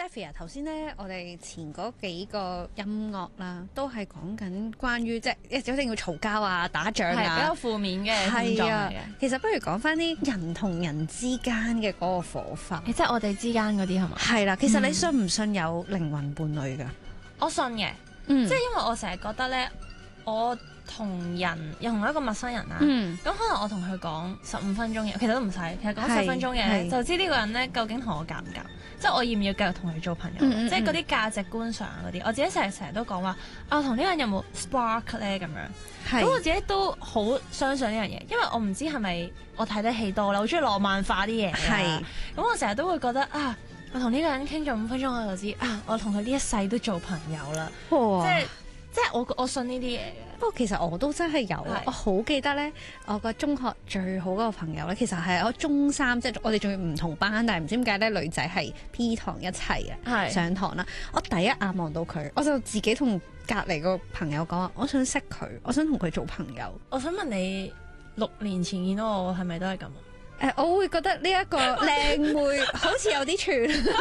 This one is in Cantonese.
Stephy 啊，頭先咧我哋前嗰幾個音樂啦，都係講緊關於即係一定要嘈交啊、打仗啊， 係比較負面嘅症狀嚟嘅。 其實不如講翻啲人同人之間嘅嗰個火花。 即係我哋之間嗰啲係嘛？ 係啦，其實你信唔信有靈魂伴侶㗎？ 我信嘅，即係因為我成日覺得咧，我同人又同一個陌生人啦，咁可能我同佢講15分鐘嘅，其實都唔使，其實講10分鐘嘅就知呢個人咧究竟同我夾唔夾，即係我要唔要繼續同佢做朋友，即係嗰啲價值觀上嗰啲，我自己成日都講話，我同呢個人有冇 spark 咧咁樣，咁我自己都好相信呢樣嘢，因為我唔知係咪我睇得戲多啦，好中意浪漫化啲嘢，咁我成日都會覺得啊，我同呢個人傾咗5分鐘我就知啊，我同佢呢一世都做朋友啦，即係我信呢啲嘢嘅。 不過其實我都真係有，我好記得咧，我個中學最好嗰個朋友咧，其實係我中3，即係我哋仲要唔同班，但係唔知點解咧女仔係 P 堂一齊嘅上堂啦。我第一眼望到佢，我就自己同隔離個朋友講話，我想識佢，我想同佢做朋友。 我想問你6年前見到我係咪都係咁？ 我會覺得呢一個靚妹好似有啲串。